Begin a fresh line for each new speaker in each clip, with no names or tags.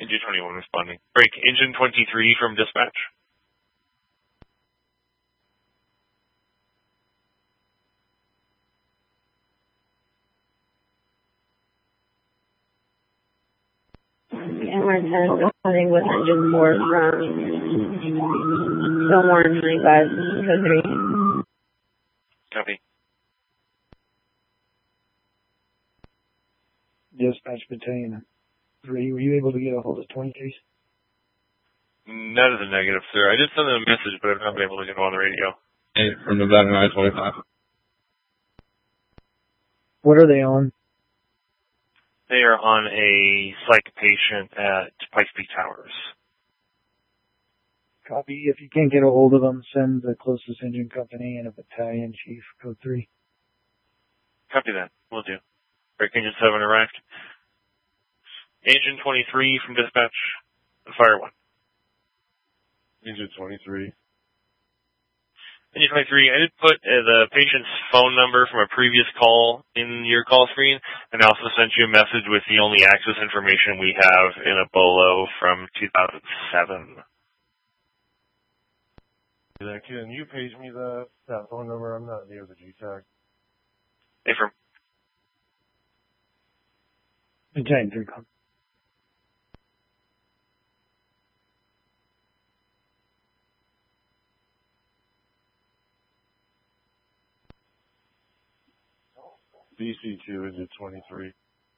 Engine 21 responding. Break, Engine 23 from dispatch.
Yeah, we're responding with engine board from Fillmore 25 code 3.
Copy.
Dispatch Battalion 3, were you able to get a hold of 23s?
That is a negative, sir. I did send them a message, but I've not been able to get them on the radio.
Hey, from Nevada 925.
What are they on?
They are on a psych patient at Pikes Peak Towers.
Copy. If you can't get a hold of them, send the closest engine company and a battalion chief, code 3.
Copy that. Will do. Break, Engine 7 arrived. Engine 23 from dispatch. Fire 1.
Engine 23.
Engine 23, I did put the patient's phone number from a previous call in your call screen, and I also sent you a message with the only access information we have in a BOLO from 2007.
Can you page me that phone number? I'm not near the GTAC.
Affirm.
Battalion 3, come.
BC2 Engine 23.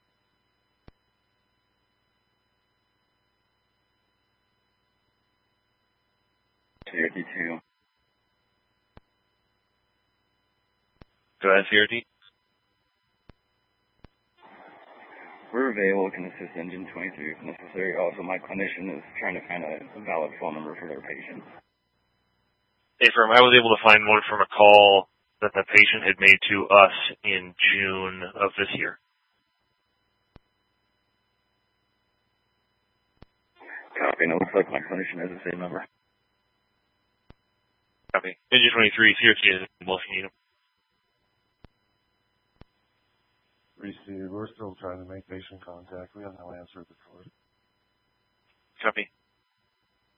CRT 2.
Go ahead, CRT.
We're available, can assist Engine 23 if necessary. Also, my clinician is trying to find a valid phone number for their patient.
Affirm. I was able to find one from a call that the patient had made to us in June of this year.
Copy, and it looks like my clinician has the same number.
Copy. Engine 23, CRT is able if you need them.
Received. We're still trying to make patient contact. We have no answer at the court.
Copy.